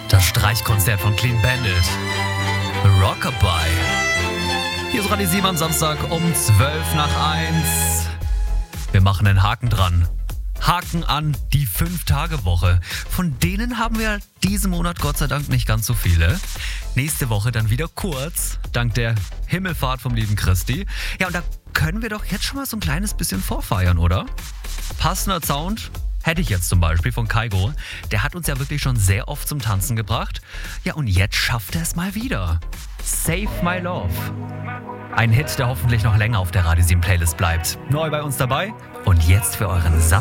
Das Streichkonzert von Clean Bandit. Rockabye. Hier ist Radio 7 am Samstag um 12 nach 1. Wir machen einen Haken dran. Haken an die 5-Tage-Woche. Von denen haben wir diesen Monat Gott sei Dank nicht ganz so viele. Nächste Woche dann wieder kurz, dank der Himmelfahrt vom lieben Christi. Ja, und da können wir doch jetzt schon mal so ein kleines bisschen vorfeiern, oder? Passender Sound hätte ich jetzt zum Beispiel von Kygo. Der hat uns ja wirklich schon sehr oft zum Tanzen gebracht. Ja, und jetzt schafft er es mal wieder. Save My Love. Ein Hit, der hoffentlich noch länger auf der Radio 7 Playlist bleibt. Neu bei uns dabei. Und jetzt für euren